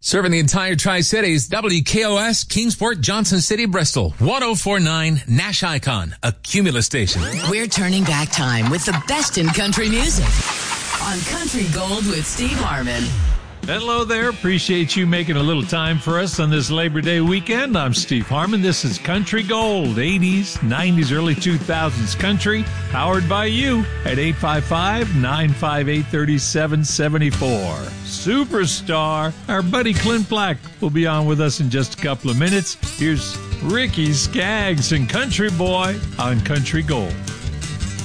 Serving the entire Tri-Cities, WKOS, Kingsport, Johnson City, Bristol. 1049 Nash Icon, a Cumulus station. We're turning back time with the best in country music on Country Gold with Steve Harmon. Hello there. Appreciate you making a little time for us on this Labor Day weekend. I'm Steve Harmon. This is Country Gold, 80s, 90s, early 2000s country, powered by you at 855-958-3774. Superstar, our buddy Clint Black will be on with us in just a couple of minutes. Here's Ricky Skaggs and Country Boy on Country Gold.